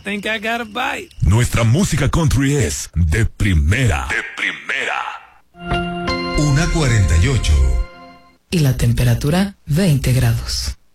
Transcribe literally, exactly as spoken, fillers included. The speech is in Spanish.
think I got a bite. Nuestra música country es de primera. De primera. Una cuarenta y ocho. Y la temperatura veinte grados.